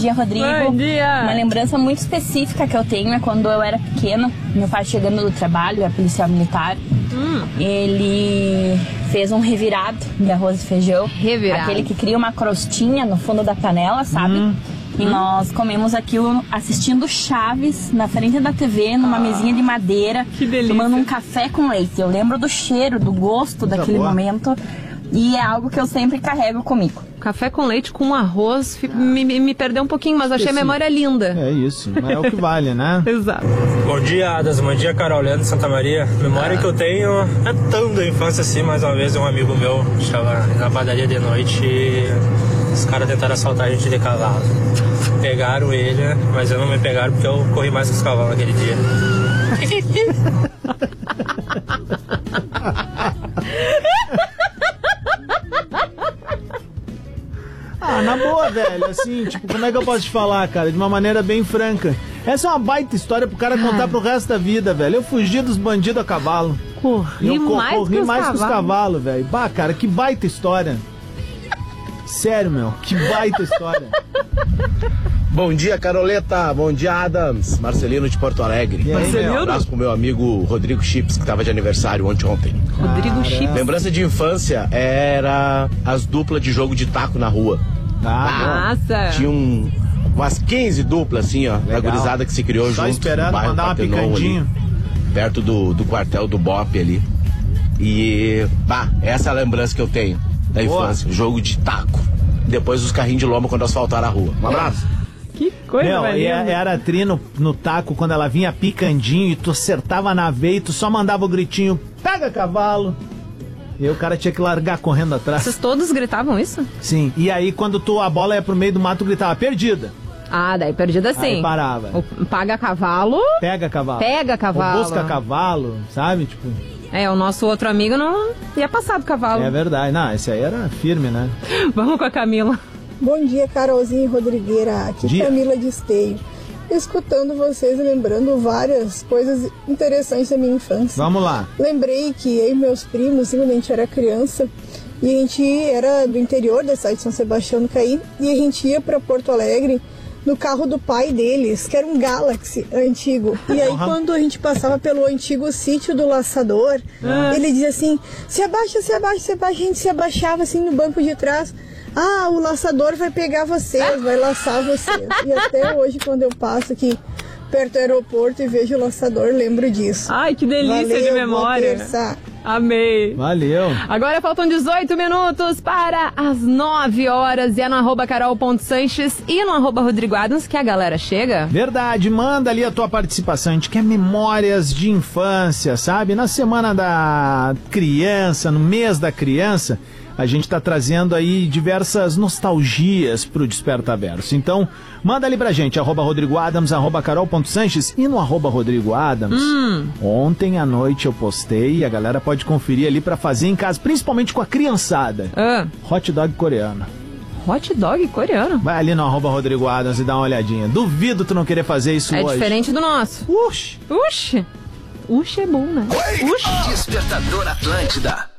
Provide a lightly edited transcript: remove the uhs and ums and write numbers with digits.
dia, Rodrigo. Bom dia. Uma lembrança muito específica que eu tenho é quando eu era pequena, meu pai chegando do trabalho, é policial militar. Ele fez um revirado de arroz e feijão. Revirado. Aquele que cria uma crostinha no fundo da panela, sabe? E nós comemos aquilo assistindo Chaves na frente da TV, numa mesinha de madeira. Que delícia. Tomando um café com leite. Eu lembro do cheiro, do gosto daquele momento. E é algo que eu sempre carrego comigo. Café com leite com arroz me perdeu um pouquinho, mas achei a memória linda. É isso, mas é o que vale, né? Exato. Bom dia, Adas. Bom dia, Carol. Leandro de Santa Maria. Memória que eu tenho é tão da infância assim. Mais uma vez, um amigo meu estava na padaria de noite e os caras tentaram assaltar a gente de cavalo. Pegaram ele, mas eu não me pegaram porque eu corri mais que os cavalos naquele dia. Na boa, velho, assim, tipo, como é que eu posso te falar, cara? De uma maneira bem franca. Essa é uma baita história pro cara contar pro resto da vida, velho. Eu fugi dos bandidos a cavalo. Corri mais que os cavalos, velho. Bah, cara, que baita história. Sério, meu, que baita história. Bom dia, Caroleta. Bom dia, Adams. Marcelino de Porto Alegre. Marcelino? Um abraço pro meu amigo Rodrigo Chips, que tava de aniversário ontem. Rodrigo Chips. Lembrança de infância era as duplas de jogo de taco na rua. Nossa. Tinha umas 15 duplas, assim, ó. Da gurizada que se criou Só junto. esperando mandar uma picandinha. Perto do quartel do BOP ali. E, essa é a lembrança que eu tenho da infância. Jogo de taco. Depois os carrinhos de loma quando asfaltaram a rua. Um abraço. Que coisa, e era a Tri no taco quando ela vinha picandinho e tu acertava na veia e tu só mandava o gritinho, pega cavalo. E aí o cara tinha que largar correndo atrás. Vocês todos gritavam isso? Sim, e aí quando a bola ia pro meio do mato, tu gritava, perdida. Ah, daí perdida sim. Aí parava. Paga cavalo. Pega cavalo. Pega cavalo. Ou busca cavalo, sabe? Tipo... O nosso outro amigo não ia passar do cavalo. É verdade. Não, esse aí era firme, né? Vamos com a Camila. Bom dia, Carolzinha e Rodrigueira. Aqui Camila de Esteio. Escutando vocês e lembrando várias coisas interessantes da minha infância. Vamos lá. Lembrei que eu e meus primos, quando a gente era criança, e a gente era do interior da cidade de São Sebastião do Caí, e a gente ia para Porto Alegre no carro do pai deles, que era um Galaxy antigo. E aí, quando a gente passava pelo antigo sítio do laçador, ele dizia assim, se abaixa, se abaixa, se abaixa. A gente se abaixava assim no banco de trás. O laçador vai pegar vocês, vai laçar vocês. E até hoje, quando eu passo aqui perto do aeroporto e vejo o laçador, lembro disso. Ai, que delícia. Valeu, de memória. Amei. Valeu. Agora faltam 18 minutos para as 9 horas. E é no @carol.sanches e no @Rodrigo Adams que a galera chega. Verdade, manda ali a tua participação. A gente quer memórias de infância, sabe? Na semana da criança, no mês da criança, a gente tá trazendo aí diversas nostalgias pro Despertaverso. Então, manda ali pra gente, @Rodrigo Adams, @Carol.Sanches e no @Rodrigo Adams. Ontem à noite eu postei e a galera pode conferir ali pra fazer em casa, principalmente com a criançada. Hot dog coreano. Hot dog coreano? Vai ali no @Rodrigo Adams e dá uma olhadinha. Duvido tu não querer fazer isso hoje. É diferente do nosso. Uxi. Uxi é bom, né? Despertador Atlântida.